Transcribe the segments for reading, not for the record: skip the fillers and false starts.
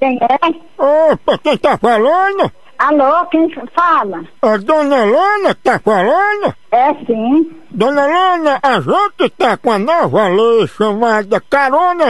quem é? Opa, quem tá falando? Alô, quem fala? A dona Lana tá falando? É sim. Dona Lana, a gente tá com a nova lei chamada Carona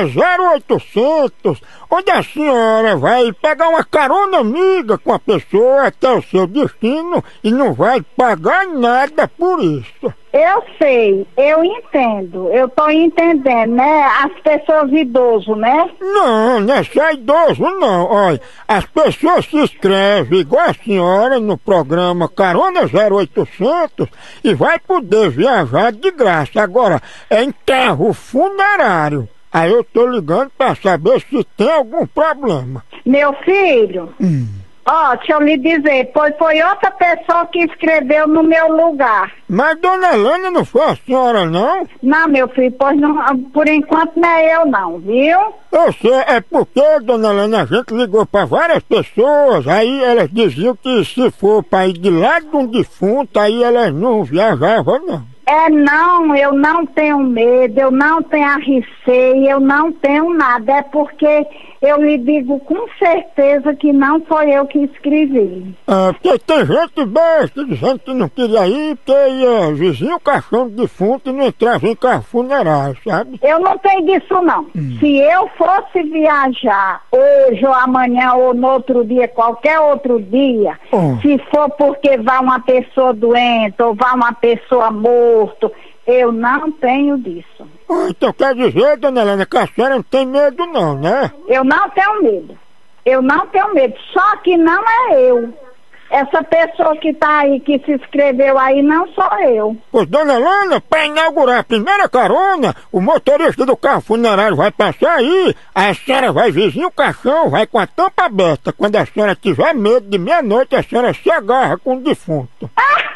0800, onde a senhora vai pegar uma carona amiga com a pessoa até o seu destino e não vai pagar nada por isso. Eu sei, eu entendo, eu tô entendendo, né? As pessoas idosas, né? Não é só idoso não, olha, as pessoas se inscrevem igual a senhora no programa Carona 0800 e vai poder viajar de graça. Agora, é em carro funerário. Aí eu tô ligando pra saber se tem algum problema. Meu filho, ó, deixa eu lhe dizer, foi outra pessoa que escreveu no meu lugar. Mas dona Lana não foi a senhora não? Não, meu filho, pois não, por enquanto não é eu não, viu? Eu sei, é porque, dona Lana, a gente ligou pra várias pessoas, aí elas diziam que se for pra ir de lado de um defunto, aí elas não viajavam não. Não, eu não tenho medo, eu não tenho receio, eu não tenho nada. É porque eu lhe digo com certeza que não foi eu que escrevi. Porque tem gente besta dizendo que não queria ir, porque ia vizinho o caixão de defunto e não entrava em carro funerário, sabe? Eu não tenho disso não. Se eu fosse viajar hoje ou amanhã ou no outro dia, qualquer outro dia, se for porque vai uma pessoa doente ou vai uma pessoa morta, eu não tenho disso. Então quer dizer, dona Helena, que a senhora não tem medo não, né? Eu não tenho medo. Eu não tenho medo. Só que não é eu. Essa pessoa que tá aí, que se inscreveu aí, não sou eu. Pois, dona Helena, para inaugurar a primeira carona, o motorista do carro funerário vai passar aí, a senhora vai vizinho o caixão, vai com a tampa aberta. Quando a senhora tiver medo de meia-noite, a senhora se agarra com o defunto.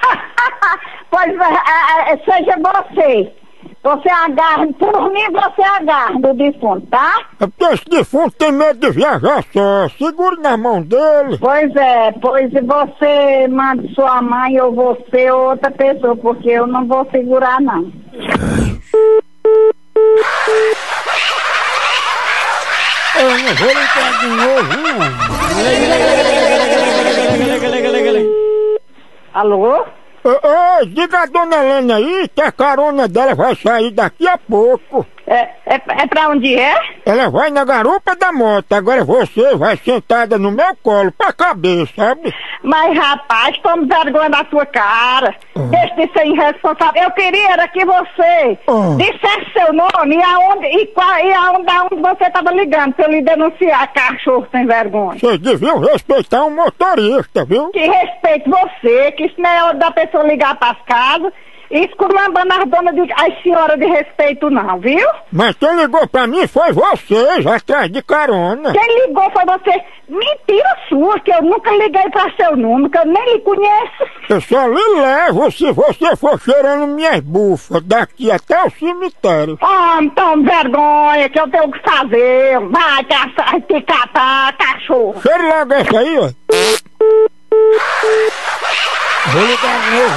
Pois seja você. Você agarra, por mim você agarra do defunto, tá? É porque esse defunto tem medo de viajar só, segure na mão dele. Pois você manda sua mãe ou você ou outra pessoa, porque eu não vou segurar não. Eu não vou ligar de novo, não. Alô? Diga a dona Helena aí que a carona dela vai sair daqui a pouco. É pra onde é? Ela vai na garupa da moto, agora você vai sentada no meu colo pra caber, sabe? Mas rapaz, tome vergonha da sua cara. Deixa de ser irresponsável. Eu queria era que você dissesse seu nome e aonde você tava ligando pra eu lhe denunciar, cachorro sem vergonha. Vocês deviam respeitar um motorista, viu? Que respeite você, que isso não é hora da pessoa ligar pras casas e esculambando as donas as senhoras de respeito não, viu? Mas quem ligou pra mim foi vocês, atrás de carona. Quem ligou foi você. Mentira sua, que eu nunca liguei pra seu número, que eu nem lhe conheço. Eu só lhe levo se você for cheirando minhas bufas daqui até o cemitério. Então vergonha que eu tenho que fazer. Vai te catar, cachorro. Cheire logo essa aí, ó. Vou ligar de novo,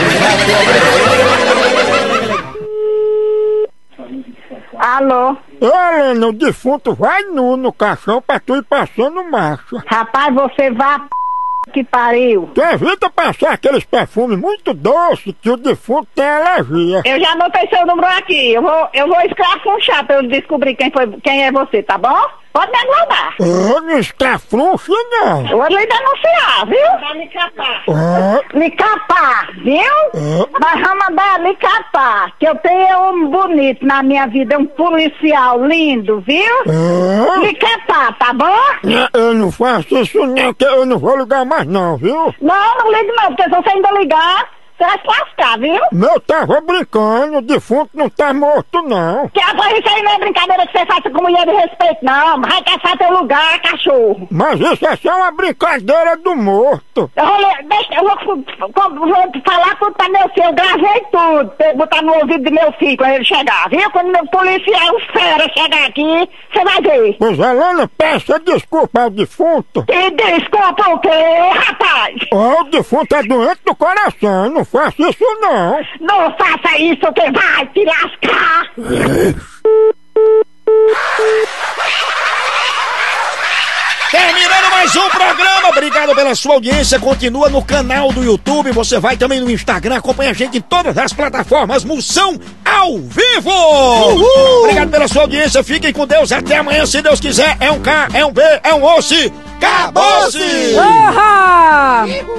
não. Alô? Helena, o defunto vai nu no caixão pra tu ir passando marcha. Rapaz, você vai que pariu. Tu evita passar aqueles perfumes muito doces que o defunto tem alergia. Eu já anotei seu número aqui. Eu vou escrafunchar pra eu descobrir quem é você, tá bom? Pode me aguardar. Não escrafrunche não. Eu vou lhe denunciar, viu? Vai me capar. Me capar, viu? Nós vamos mandar lhe capar. Que eu tenho um bonito na minha vida, um policial lindo, viu? Me capar, tá bom? Eu não faço isso não, que eu não vou ligar mais não, viu? Não ligue não, porque se você ainda ligar, você vai se lascar, viu? Eu tava brincando, o defunto não tá morto não. Que agora isso aí não é brincadeira que você faça com mulher de respeito, não. Vai caçar teu lugar, cachorro. Mas isso é só uma brincadeira do morto. Eu vou falar tudo pra meu filho. Eu gravei tudo pra eu botar no ouvido do meu filho quando ele chegar, viu? Quando o policial fera chegar aqui, você vai ver. Pois Helena, peça desculpa ao defunto. E desculpa o quê, rapaz? O defunto é doente do coração, não faça isso não. Não faça isso que vai te lascar. Terminando mais um programa, obrigado pela sua audiência, continua no canal do YouTube, você vai também no Instagram, acompanha a gente em todas as plataformas, Moção ao vivo! Uhul! Obrigado pela sua audiência, fiquem com Deus, até amanhã, se Deus quiser, é um K, é um B, é um osso, acabou-se!